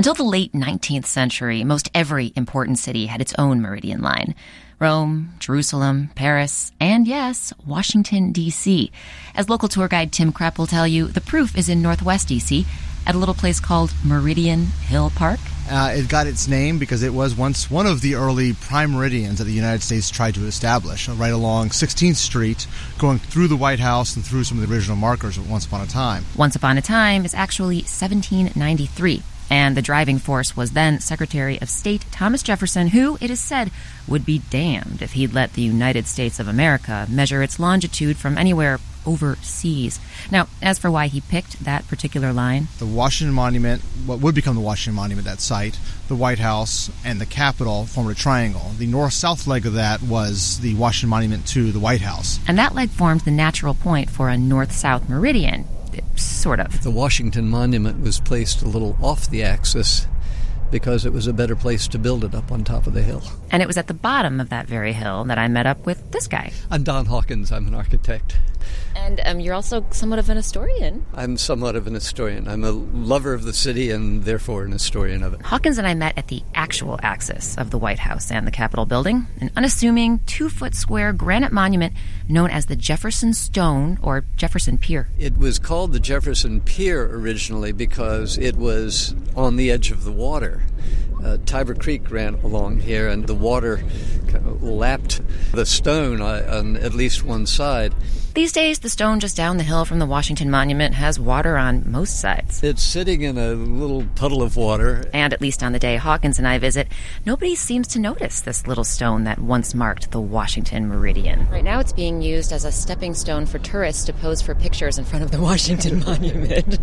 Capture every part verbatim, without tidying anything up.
Until the late nineteenth century, most every important city had its own meridian line. Rome, Jerusalem, Paris, and yes, Washington, D C As local tour guide Tim Krepp will tell you, the proof is in Northwest D C at a little place called Meridian Hill Park. Uh, it got its name because it was once one of the early prime meridians that the United States tried to establish, right along sixteenth Street, going through the White House and through some of the original markers of Once Upon a Time. Once Upon a Time is actually seventeen ninety-three. And the driving force was then Secretary of State Thomas Jefferson, who, it is said, would be damned if he'd let the United States of America measure its longitude from anywhere overseas. Now, as for why he picked that particular line, the Washington Monument, what would become the Washington Monument, that site, the White House, and the Capitol formed a triangle. The north-south leg of that was the Washington Monument to the White House. And that leg formed the natural point for a north-south meridian. Sort of. The Washington Monument was placed a little off the axis because it was a better place to build it up on top of the hill. And it was at the bottom of that very hill that I met up with this guy. I'm Don Hawkins. I'm an architect. And um, you're also somewhat of an historian. I'm somewhat of an historian. I'm a lover of the city and therefore an historian of it. Hawkins and I met at the actual axis of the White House and the Capitol building, an unassuming two-foot square granite monument known as the Jefferson Stone or Jefferson Pier. It was called the Jefferson Pier originally because it was on the edge of the water. Uh, Tiber Creek ran along here, and the water kind of lapped the stone on at least one side. These days, the stone just down the hill from the Washington Monument has water on most sides. It's sitting in a little puddle of water. And at least on the day Hawkins and I visit, nobody seems to notice this little stone that once marked the Washington Meridian. Right now, it's being used as a stepping stone for tourists to pose for pictures in front of the Washington Monument.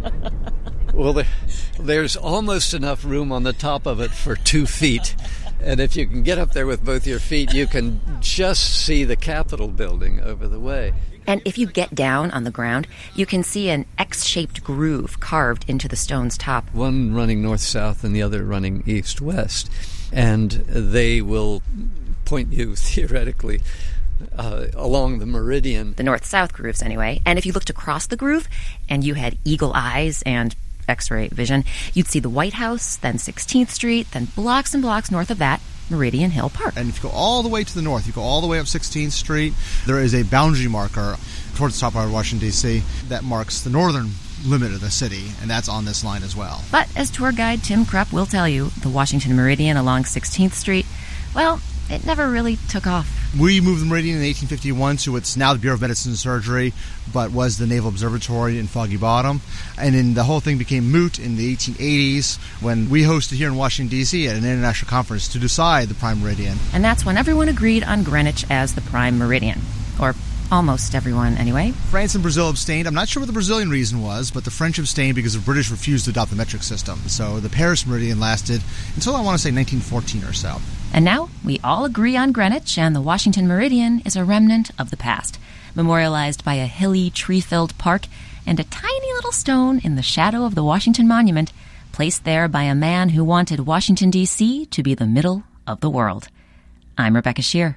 Well, there, there's almost enough room on the top of it for two feet. And if you can get up there with both your feet, you can just see the Capitol building over the way. And if you get down on the ground, you can see an X-shaped groove carved into the stone's top. One running north-south and the other running east-west. And they will point you, theoretically, Uh, along the meridian. The north-south grooves, anyway. And if you looked across the groove and you had eagle eyes and X-ray vision, you'd see the White House, then sixteenth Street, then blocks and blocks north of that, Meridian Hill Park. And if you go all the way to the north, you go all the way up sixteenth Street, there is a boundary marker towards the top part of Washington, D C that marks the northern limit of the city, and that's on this line as well. But as tour guide Tim Krepp will tell you, the Washington Meridian along sixteenth Street, well, it never really took off. We moved the Meridian in eighteen fifty-one to what's now the Bureau of Medicine and Surgery, but was the Naval Observatory in Foggy Bottom. And then the whole thing became moot in the eighteen eighties when we hosted here in Washington, D C at an international conference to decide the prime meridian. And that's when everyone agreed on Greenwich as the prime meridian. Or almost everyone, anyway. France and Brazil abstained. I'm not sure what the Brazilian reason was, but the French abstained because the British refused to adopt the metric system. So the Paris meridian lasted until, I want to say, nineteen fourteen or so. And now we all agree on Greenwich, and the Washington Meridian is a remnant of the past, memorialized by a hilly, tree-filled park and a tiny little stone in the shadow of the Washington Monument, placed there by a man who wanted Washington, D C to be the middle of the world. I'm Rebecca Shear.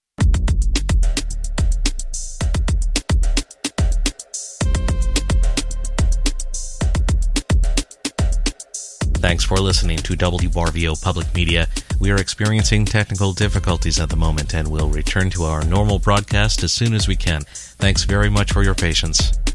Thanks for listening to W R V O Public Media. We are experiencing technical difficulties at the moment and will return to our normal broadcast as soon as we can. Thanks very much for your patience.